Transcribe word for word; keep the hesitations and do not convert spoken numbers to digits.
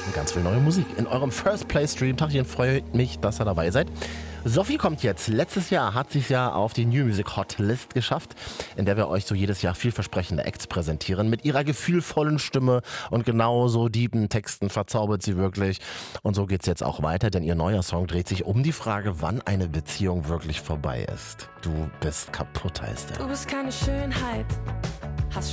und ganz viel neue Musik in eurem First Play Stream. Tagchen, freut mich, dass ihr dabei seid. Sophie kommt jetzt. Letztes Jahr hat sie es ja auf die New Music Hot List geschafft, in der wir euch so jedes Jahr vielversprechende Acts präsentieren. Mit ihrer gefühlvollen Stimme und genauso tiefen Texten verzaubert sie wirklich. Und so geht's jetzt auch weiter, denn ihr neuer Song dreht sich um die Frage, wann eine Beziehung wirklich vorbei ist. Du bist kaputt, heißt er. Du bist keine Schönheit,